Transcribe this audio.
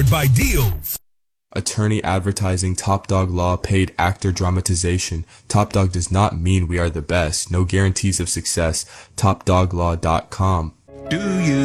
Powered by Deals. Attorney advertising Top Dog Law paid actor dramatization. Top Dog does not mean we are the best. No guarantees of success. TopDogLaw.com. Do you